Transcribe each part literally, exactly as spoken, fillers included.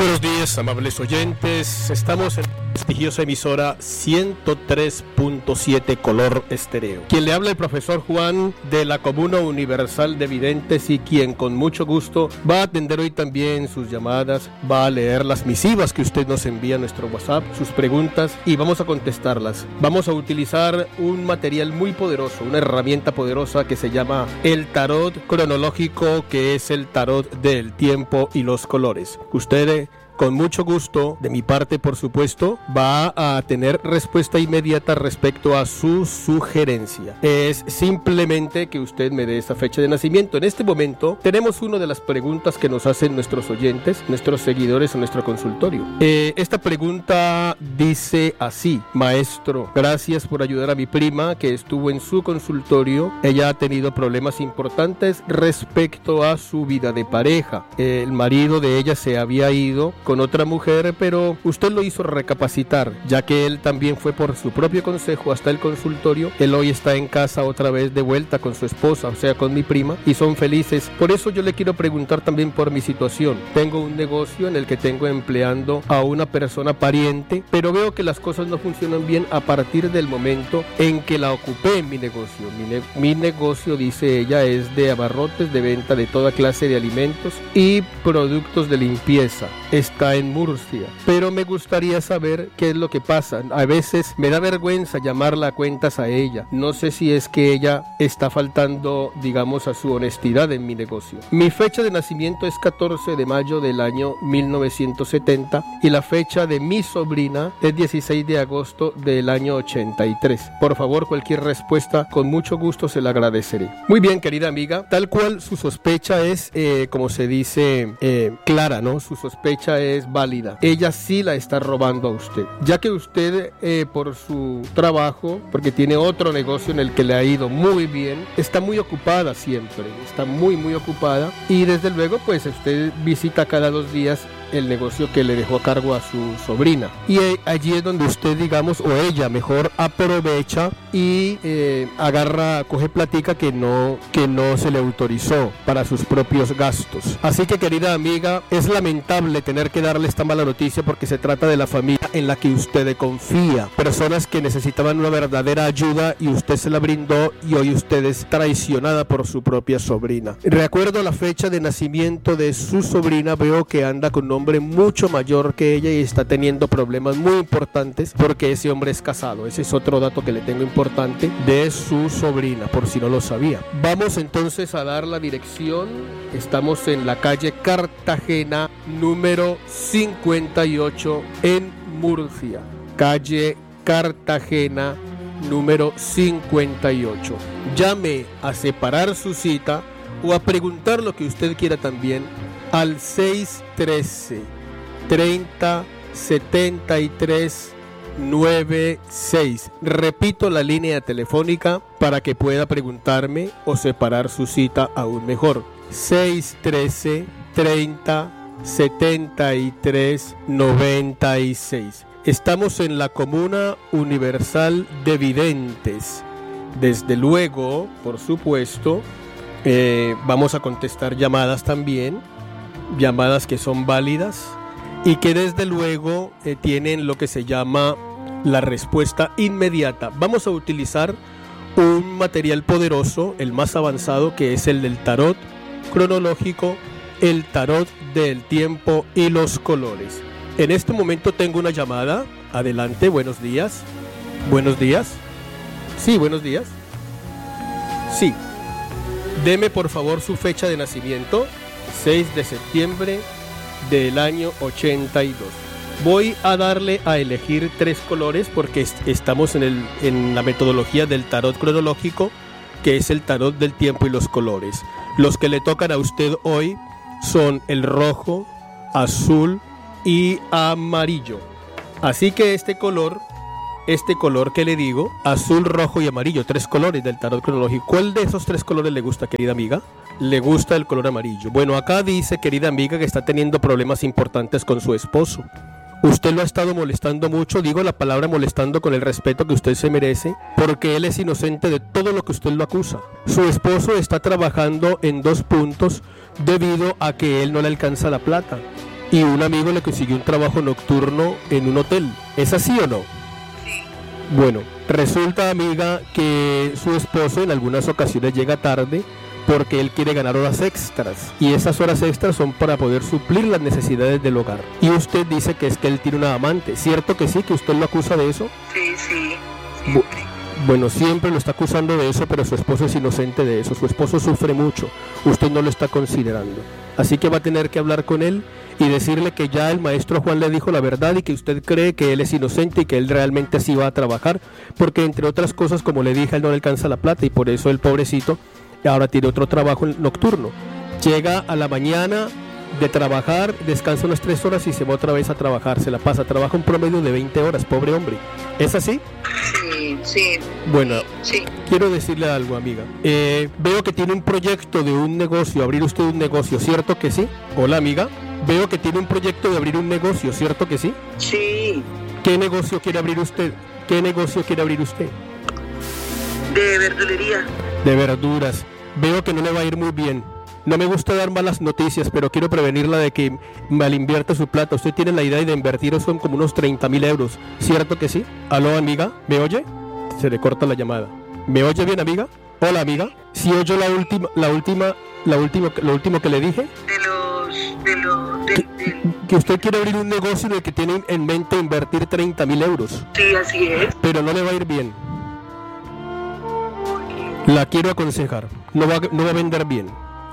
Muy buenos días, amables oyentes. Estamos en la prestigiosa emisora ciento tres punto siete Color Estéreo. Quien le habla el profesor Juan de la Comuna Universal de Videntes y quien con mucho gusto va a atender hoy también sus llamadas, va a leer las misivas que usted nos envía a nuestro WhatsApp, sus preguntas y vamos a contestarlas. Vamos a utilizar un material muy poderoso, una herramienta poderosa que se llama el tarot cronológico, que es el tarot del tiempo y los colores. Usted con mucho gusto, de mi parte por supuesto, va a tener respuesta inmediata respecto a su sugerencia. Es simplemente que usted me dé esa fecha de nacimiento. En este momento tenemos una de las preguntas que nos hacen nuestros oyentes, nuestros seguidores en nuestro consultorio. Eh, esta pregunta dice así: maestro, gracias por ayudar a mi prima que estuvo en su consultorio. Ella ha tenido problemas importantes respecto a su vida de pareja. El marido de ella se había ido con otra mujer, pero usted lo hizo recapacitar, ya que él también fue por su propio consejo hasta el consultorio. Él hoy está en casa otra vez de vuelta con su esposa, o sea, con mi prima, y son felices. Por eso yo le quiero preguntar también por mi situación. Tengo un negocio en el que tengo empleando a una persona pariente, pero veo que las cosas no funcionan bien a partir del momento en que la ocupé en mi negocio. Mi, ne- mi negocio, dice ella, es de abarrotes, de venta de toda clase de alimentos y productos de limpieza. Está en Murcia, pero me gustaría saber qué es lo que pasa. A veces me da vergüenza llamarla a cuentas a ella. No sé si es que ella está faltando, digamos, a su honestidad en mi negocio. Mi fecha de nacimiento es catorce de mayo del año mil novecientos setenta y la fecha de mi sobrina es dieciséis de agosto del año ochenta y tres. Por favor, cualquier respuesta, con mucho gusto se la agradeceré. Muy bien, querida amiga, tal cual su sospecha es, eh, como se dice, eh, clara, ¿no? Su sospecha es válida. Ella sí la está robando a usted, ya que usted eh, por su trabajo, porque tiene otro negocio en el que le ha ido muy bien, está muy ocupada siempre, está muy muy ocupada y desde luego pues usted visita cada dos días el negocio que le dejó a cargo a su sobrina y eh, allí es donde usted, digamos, o ella mejor aprovecha y eh, agarra, coge platica que no, que no se le autorizó para sus propios gastos. Así que, querida amiga, es lamentable tener que darle esta mala noticia porque se trata de la familia en la que usted confía, personas que necesitaban una verdadera ayuda y usted se la brindó y hoy usted es traicionada por su propia sobrina. Recuerdo la fecha de nacimiento de su sobrina, veo que anda con un hombre mucho mayor que ella y está teniendo problemas muy importantes porque ese hombre es casado. Ese es otro dato que le tengo importante de su sobrina, por si no lo sabía. Vamos entonces a dar la dirección. Estamos en la calle Cartagena número cincuenta y ocho en Murcia. Calle Cartagena número cincuenta y ocho. Llame a separar su cita o a preguntar lo que usted quiera también al seis uno tres, treinta, setenta y tres, noventa y seis. Repito la línea telefónica para que pueda preguntarme o separar su cita aún mejor. seis uno tres, treinta, setenta y tres, noventa y seis. Estamos en la Comuna Universal de Videntes. Desde luego, por supuesto, eh, vamos a contestar llamadas también, llamadas que son válidas y que desde luego eh, tienen lo que se llama la respuesta inmediata. Vamos a utilizar un material poderoso, el más avanzado, que es el del tarot cronológico, el tarot del tiempo y los colores. En este momento tengo una llamada. Adelante, buenos días. Buenos días. Sí, buenos días. Sí. Deme por favor su fecha de nacimiento. seis de septiembre del año ochenta y dos. Voy a darle a elegir tres colores porque est- estamos en, el, en la metodología del tarot cronológico, que es el tarot del tiempo y los colores. Los que le tocan a usted hoy son el rojo, azul y amarillo. Así que este color, este color que le digo, azul, rojo y amarillo, tres colores del tarot cronológico. ¿Cuál de esos tres colores le gusta, querida amiga? Le gusta el color amarillo. Bueno, acá dice, querida amiga, que está teniendo problemas importantes con su esposo. Usted lo ha estado molestando mucho, digo la palabra molestando con el respeto que usted se merece, porque él es inocente de todo lo que usted lo acusa. Su esposo está trabajando en dos puntos debido a que él no le alcanza la plata. y un amigo le consiguió un trabajo nocturno en un hotel. ¿Es así o no? Sí. Bueno, resulta, amiga, que su esposo en algunas ocasiones llega tarde porque él quiere ganar horas extras, y esas horas extras son para poder suplir las necesidades del hogar. Y usted dice que es que él tiene una amante, ¿cierto que sí? ¿Que usted lo acusa de eso? Sí, sí, Bu- siempre. Bueno, siempre lo está acusando de eso, pero su esposo es inocente de eso. Su esposo sufre mucho, usted no lo está considerando. Así que va a tener que hablar con él y decirle que ya el maestro Juan le dijo la verdad y que usted cree que él es inocente y que él realmente sí va a trabajar, porque entre otras cosas, como le dije, él no le alcanza la plata y por eso el pobrecito ahora tiene otro trabajo nocturno. Llega a la mañana de trabajar, descansa unas tres horas y se va otra vez a trabajar, se la pasa, trabaja un promedio de veinte horas, pobre hombre. ¿Es así? Sí, sí. Bueno, Sí. quiero decirle algo, amiga. Eh, veo que tiene un proyecto de un negocio, abrir usted un negocio, ¿cierto que sí? Hola, amiga. Veo que tiene un proyecto de abrir un negocio, ¿cierto que sí? Sí. ¿Qué negocio quiere abrir usted? ¿Qué negocio quiere abrir usted? De verdulería. De verduras. Veo que no le va a ir muy bien. No me gusta dar malas noticias, pero quiero prevenirla de que mal invierta su plata. Usted tiene la idea de invertir, son como unos treinta mil euros, ¿cierto que sí? ¿Aló, amiga? ¿Me oye? Se le corta la llamada. ¿Me oye bien, amiga? Hola, amiga. ¿Sí oyó la última, la última, la última, lo último que le dije? De los... De los... De, de- Que usted quiere abrir un negocio en el que tiene en mente invertir treinta mil euros, Sí, así es. pero no le va a ir bien. La quiero aconsejar. No va, no va a vender bien.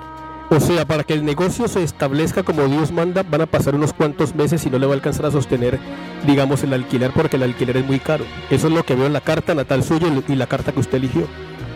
O sea, para que el negocio se establezca como Dios manda, van a pasar unos cuantos meses y no le va a alcanzar a sostener, digamos, el alquiler, porque el alquiler es muy caro. Eso es lo que veo en la carta natal suya y la carta que usted eligió.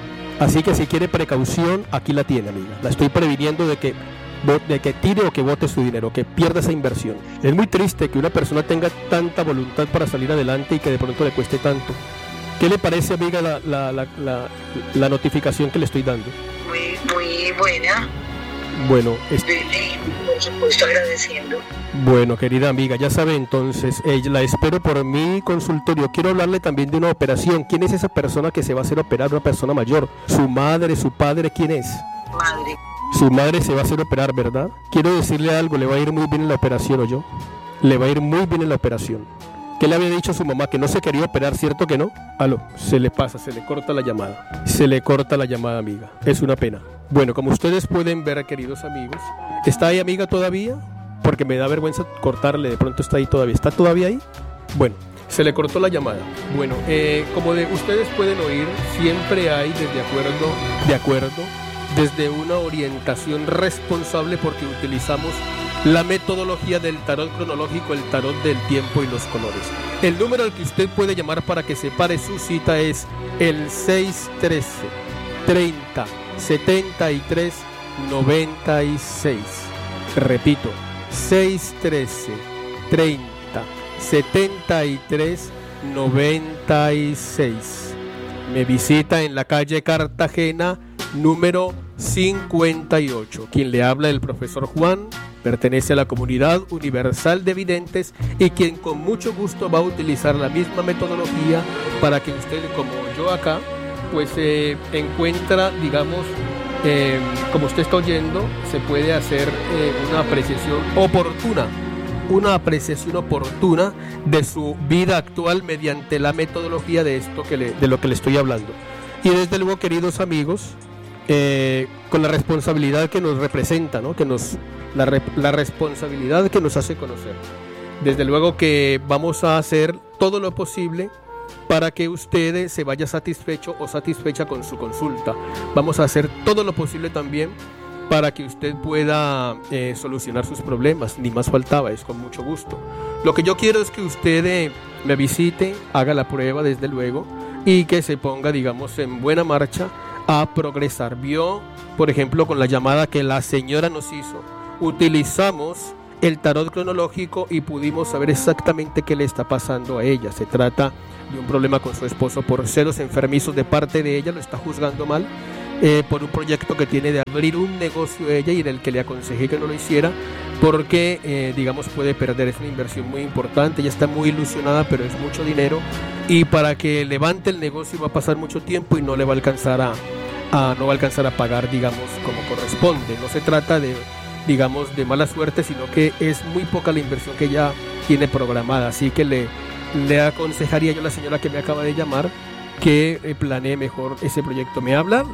Así que si quiere precaución, aquí la tiene, amiga. La estoy previniendo de que, de que tire o que bote su dinero, que pierda esa inversión. Es muy triste que una persona tenga tanta voluntad para salir adelante y que de pronto le cueste tanto. ¿Qué le parece, amiga, la, la, la, la, la notificación que le estoy dando? Muy, muy buena. Bueno, es- Sí, por supuesto, agradeciendo. bueno, querida amiga, ya sabe entonces, eh, la espero por mi consultorio. Quiero hablarle también de una operación. ¿Quién es esa persona que se va a hacer operar? Una persona mayor. ¿Su madre, su padre? ¿Quién es? Madre. Su madre se va a hacer operar, ¿verdad? Quiero decirle algo, le va a ir muy bien en la operación, ¿o yo? Le va a ir muy bien en la operación. ¿Qué le había dicho a su mamá? Que no se quería operar, ¿cierto que no? Aló, se le pasa, se le corta la llamada. Se le corta la llamada, amiga. Es una pena. Bueno, como ustedes pueden ver, queridos amigos, ¿está ahí, amiga, todavía? Porque me da vergüenza cortarle, de pronto está ahí todavía. ¿Está todavía ahí? Bueno, se le cortó la llamada. Bueno, eh, como de, ustedes pueden oír, siempre hay desde acuerdo, de acuerdo, desde una orientación responsable, porque utilizamos la metodología del tarot cronológico, el tarot del tiempo y los colores. El número al que usted puede llamar para que separe su cita es el seis uno tres, treinta, setenta y tres, noventa y seis. Repito, seis uno tres, treinta, setenta y tres, noventa y seis. Me visita en la calle Cartagena, número cincuenta y ocho. Quien le habla, el profesor Juan, pertenece a la comunidad universal de videntes y quien con mucho gusto va a utilizar la misma metodología para que usted, como yo acá, pues eh, encuentra, digamos, eh, como usted está oyendo, se puede hacer eh, una apreciación oportuna, una apreciación oportuna de su vida actual mediante la metodología de esto que le, de lo que le estoy hablando. Y desde luego, queridos amigos, eh, con la responsabilidad que nos representa, ¿no? que nos la, re, la responsabilidad que nos hace conocer. Desde luego que vamos a hacer todo lo posible para que usted se vaya satisfecho o satisfecha con su consulta. Vamos a hacer todo lo posible también para que usted pueda eh, solucionar sus problemas. Ni más faltaba, es con mucho gusto. Lo que yo quiero es que usted eh, me visite, haga la prueba desde luego y que se ponga, digamos, en buena marcha a progresar. Vio, por ejemplo, con la llamada que la señora nos hizo, utilizamos el tarot cronológico y pudimos saber exactamente qué le está pasando a ella. Se trata de un problema con su esposo por celos enfermizos de parte de ella, lo está juzgando mal, eh, por un proyecto que tiene de abrir un negocio ella y en el que le aconsejé que no lo hiciera porque, eh, digamos, puede perder. Es una inversión muy importante, ella está muy ilusionada, pero es mucho dinero y para que levante el negocio va a pasar mucho tiempo y no le va a alcanzar a, a no va a alcanzar a pagar, digamos, como corresponde. No se trata de digamos, de mala suerte, sino que es muy poca la inversión que ella tiene programada. Así que le, le aconsejaría yo a la señora que me acaba de llamar que eh, planee mejor ese proyecto. ¿Me habla?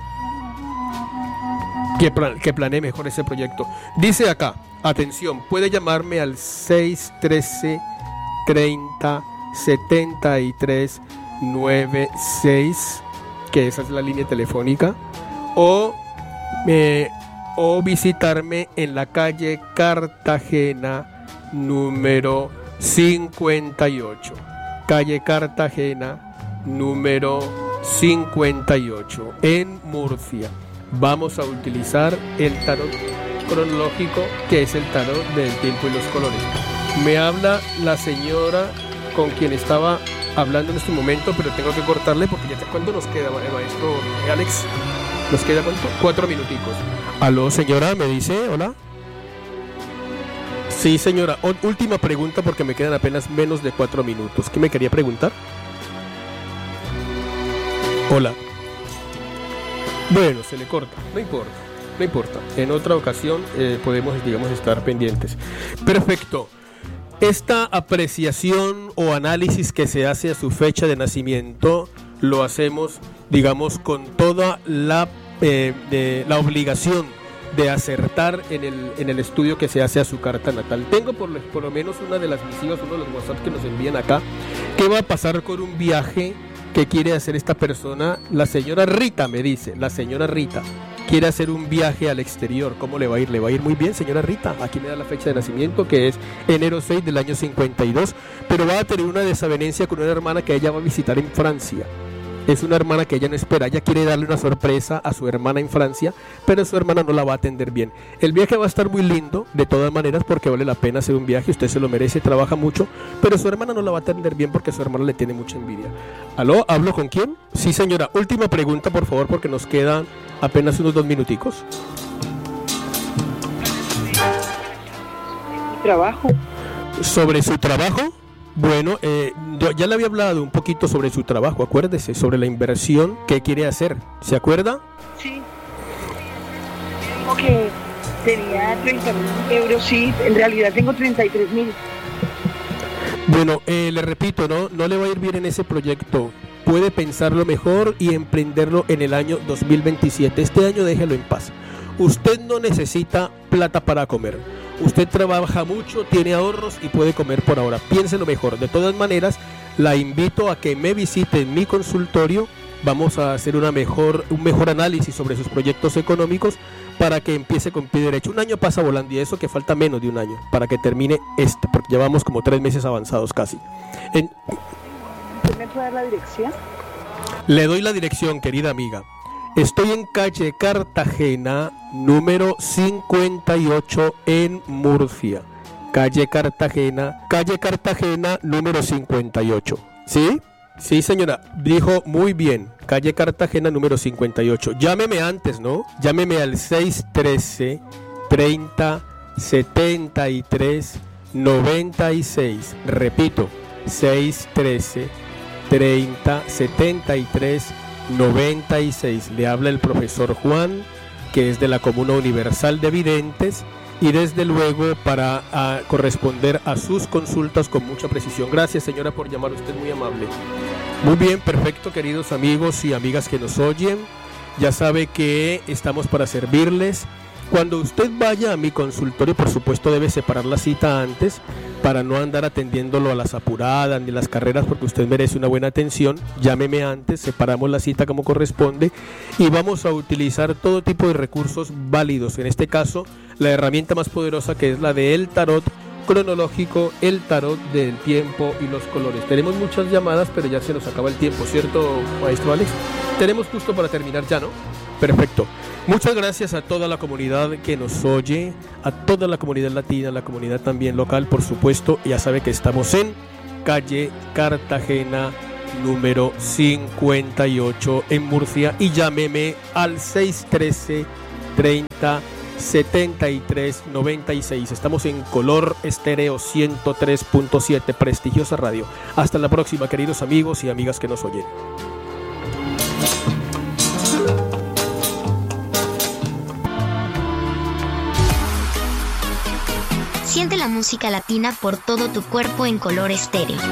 Que, plan, que planee mejor ese proyecto. Dice acá, atención, puede llamarme al seis uno tres, treinta, setenta y tres, noventa y seis, que esa es la línea telefónica, o, eh, o visitarme en la calle Cartagena número cincuenta y ocho. Calle Cartagena número cincuenta y ocho en Murcia. Vamos a utilizar el tarot cronológico, que es el tarot del tiempo y los colores. Me habla la señora con quien estaba hablando en este momento, pero tengo que cortarle porque ya te... ¿Cuánto nos queda, maestro Alex? ¿Nos queda cuánto? Cuatro minuticos. Aló, señora, me dice, hola. Sí, señora, o- última pregunta porque me quedan apenas menos de cuatro minutos. ¿Qué me quería preguntar? Hola. Bueno, se le corta, no importa, no importa. En otra ocasión eh, podemos, digamos, estar pendientes. Perfecto. Esta apreciación o análisis que se hace a su fecha de nacimiento lo hacemos, digamos, con toda la, eh, de, la obligación de acertar en el, en el estudio que se hace a su carta natal. Tengo por, por lo menos una de las misivas, uno de los WhatsApp que nos envían acá, que va a pasar con un viaje que quiere hacer esta persona. La señora Rita me dice, la señora Rita quiere hacer un viaje al exterior. ¿Cómo le va a ir? Le va a ir muy bien, señora Rita. Aquí me da la fecha de nacimiento, que es enero seis del año cincuenta y dos, pero va a tener una desavenencia con una hermana que ella va a visitar en Francia. Es una hermana que ella no espera, ella quiere darle una sorpresa a su hermana en Francia, pero su hermana no la va a atender bien. El viaje va a estar muy lindo, de todas maneras, porque vale la pena hacer un viaje, usted se lo merece, trabaja mucho, pero su hermana no la va a atender bien porque su hermana le tiene mucha envidia. ¿Aló? ¿Hablo con quién? Sí, señora. Última pregunta, por favor, porque nos quedan apenas unos dos minuticos. Trabajo. ¿Sobre su trabajo? Bueno, eh, yo ya le había hablado un poquito sobre su trabajo, acuérdese, sobre la inversión que quiere hacer. ¿Se acuerda? Sí. Dijo que tenía treinta mil euros, sí. En realidad tengo treinta y tres mil. Bueno, eh, le repito, ¿no? No le va a ir bien en ese proyecto. Puede pensarlo mejor y emprenderlo en el año dos mil veintisiete. Este año déjelo en paz. Usted no necesita plata para comer. Usted trabaja mucho, tiene ahorros y puede comer por ahora. Piénselo mejor. De todas maneras, la invito a que me visite en mi consultorio. Vamos a hacer una mejor, un mejor análisis sobre sus proyectos económicos para que empiece con pie derecho. Un año pasa volando y eso que falta menos de un año para que termine este, porque llevamos como tres meses avanzados casi. En... ¿Usted me puede dar la dirección? Le doy la dirección, querida amiga. Estoy en calle Cartagena, número cincuenta y ocho en Murcia. Calle Cartagena, calle Cartagena, número cincuenta y ocho. ¿Sí? Sí, señora. Dijo muy bien. Calle Cartagena, número cincuenta y ocho. Llámeme antes, ¿no? Llámeme al seis uno tres, treinta, setenta y tres, noventa y seis. Repito, seis uno tres, treinta, setenta y tres, noventa y seis. Le habla el profesor Juan, que es de la Comuna Universal de Videntes, y desde luego para a, corresponder a sus consultas con mucha precisión. Gracias, señora, por llamar, usted es muy amable. Muy bien, perfecto, queridos amigos y amigas que nos oyen, ya sabe que estamos para servirles. Cuando usted vaya a mi consultorio, por supuesto debe separar la cita antes para no andar atendiéndolo a las apuradas ni las carreras, porque usted merece una buena atención. Llámeme antes, separamos la cita como corresponde y vamos a utilizar todo tipo de recursos válidos. En este caso, la herramienta más poderosa, que es la de el tarot cronológico, el tarot del tiempo y los colores. Tenemos muchas llamadas, pero ya se nos acaba el tiempo, ¿cierto, maestro Alex? Tenemos justo para terminar ya, ¿no? Perfecto. Muchas gracias a toda la comunidad que nos oye, a toda la comunidad latina, la comunidad también local, por supuesto. Ya sabe que estamos en calle Cartagena, número cincuenta y ocho en Murcia, y llámeme al seis uno tres, treinta, setenta y tres, noventa y seis. Estamos en Color Estéreo ciento tres punto siete, prestigiosa radio. Hasta la próxima, queridos amigos y amigas que nos oyen. música latina por todo tu cuerpo en Color Estéreo.